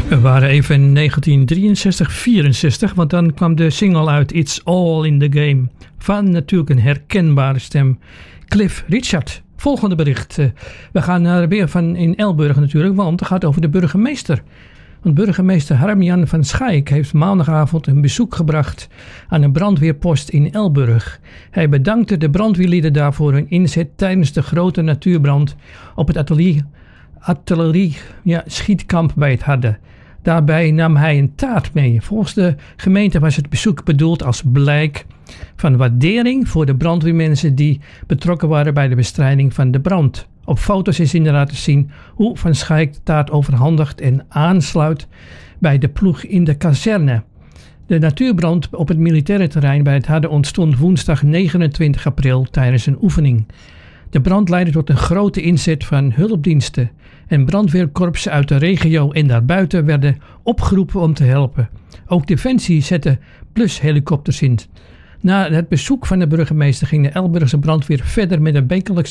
We waren even in 1963, 64, want dan kwam de single uit It's All in the Game. Van natuurlijk een herkenbare stem, Cliff Richard. Volgende bericht. We gaan weer van in Elburg natuurlijk, want het gaat over de burgemeester. Want burgemeester Harm-Jan van Schaik heeft maandagavond een bezoek gebracht aan een brandweerpost in Elburg. Hij bedankte de brandweerlieden daarvoor hun inzet tijdens de grote natuurbrand op het schietkamp bij het Harde. Daarbij nam hij een taart mee. Volgens de gemeente was het bezoek bedoeld als blijk van waardering voor de brandweermensen die betrokken waren bij de bestrijding van de brand. Op foto's is inderdaad te zien hoe Van Schaik de taart overhandigt en aansluit bij de ploeg in de kazerne. De natuurbrand op het militaire terrein bij het Harde ontstond woensdag 29 april tijdens een oefening. De brand leidde tot een grote inzet van hulpdiensten en brandweerkorpsen uit de regio en daarbuiten werden opgeroepen om te helpen. Ook Defensie zette plushelikopters in. Na het bezoek van de burgemeester ging de Elburgse brandweer verder met een wekelijks